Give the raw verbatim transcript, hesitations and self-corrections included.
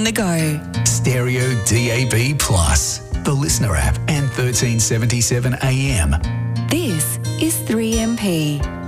the go. Stereo D A B Plus, the Listener app and thirteen seventy-seven A M. This is three M P.